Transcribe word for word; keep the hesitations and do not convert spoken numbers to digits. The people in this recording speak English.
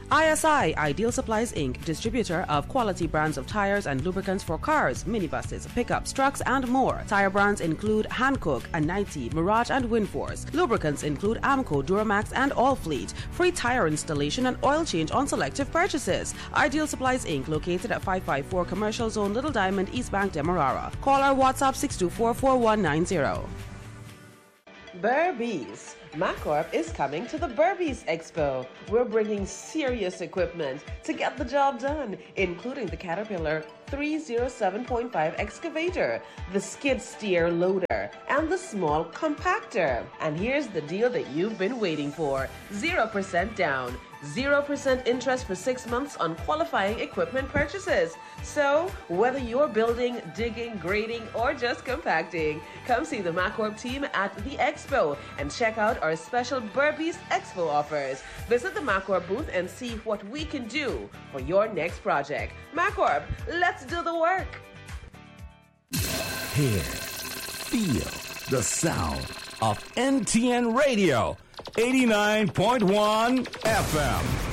I S I, Ideal Supplies Incorporated, distributor of quality brands of tires and lubricants for cars, minibuses, pickups, trucks, and more. Tire brands include Hankook, Anite, Mirage, and Winforce. Lubricants include Amco, Duramax, and Allfleet. Free tire installation and oil change on selective purchases. Ideal Supplies Incorporated, located at five five four Commercial Zone, Little Diamond, East Bank, Demerara. Call or WhatsApp six two four, four one nine zero. Burbies. MacCorp is coming to the Burbies Expo. We're bringing serious equipment to get the job done, including the Caterpillar three oh seven point five excavator, the skid steer loader, and the small compactor. And here's the deal that you've been waiting for. zero percent down, zero percent interest for six months on qualifying equipment purchases. So, whether you're building, digging, grading, or just compacting, come see the MacCorp team at the Expo and check out our special Burbies Expo offers. Visit the MacCorp booth and see what we can do for your next project. MacCorp, let's do the work. Hear, feel the sound of N T N Radio, eighty-nine point one F M.